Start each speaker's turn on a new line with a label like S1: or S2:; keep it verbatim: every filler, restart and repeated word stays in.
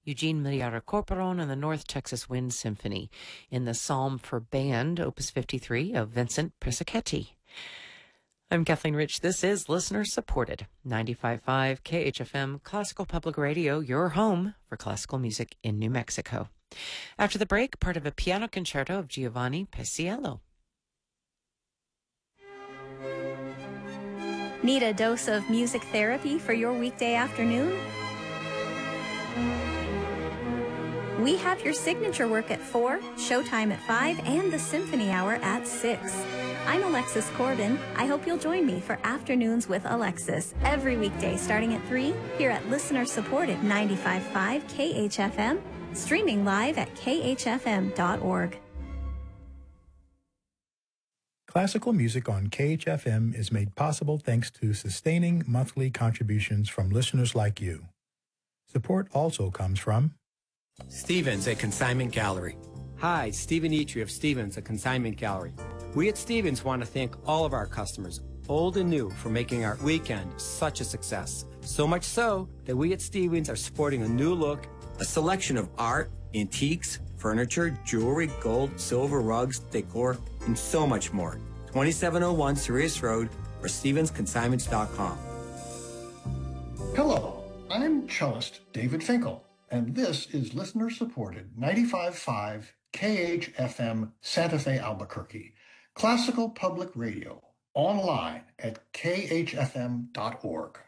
S1: Eugene Miliara Corporon and the North Texas Wind Symphony in the Psalm for Band, Opus fifty-three of Vincent Pisacchetti. I'm Kathleen Rich. This is listener-supported ninety-five point five K H F M Classical Public Radio, your home for classical music in New Mexico. After the break, part of a piano concerto of Giovanni Paisiello.
S2: Need a dose of music therapy for your weekday afternoon? We have your signature work at four, showtime at five, and the symphony hour at six. I'm Alexis Corbin. I hope you'll join me for Afternoons with Alexis every weekday starting at three here at listener-supported ninety-five point five K H F M, streaming live at K H F M dot org.
S3: Classical music on K H F M is made possible thanks to sustaining monthly contributions from listeners like you. Support also comes from
S4: Stevens, a consignment gallery. Hi, Stephen Eitri of Stevens, a consignment gallery. We at Stevens want to thank all of our customers, old and new, for making our weekend such a success. So much so that we at Stevens are sporting a new look, a selection of art, antiques, furniture, jewelry, gold, silver, rugs, decor, and so much more. twenty-seven oh one Sirius Road or Stevens Consignments dot com.
S5: Hello, I'm cellist David Finkel, and this is listener-supported ninety-five point five K H F M Santa Fe, Albuquerque, Classical Public Radio, online at K H F M dot org.